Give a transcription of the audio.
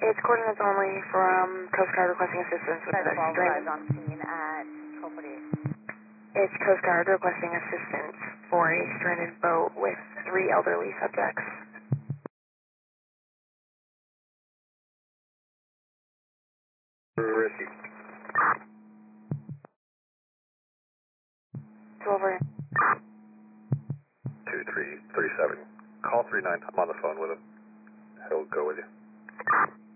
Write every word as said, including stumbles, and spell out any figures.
It's coordinates only from Coast Guard requesting assistance with a stranded... on scene at twelve forty-eight. It's Coast Guard requesting assistance for a stranded boat with three elderly subjects. Risky. Two over. two three three seven. Call three nine. I'm on the phone with him. He'll go with you.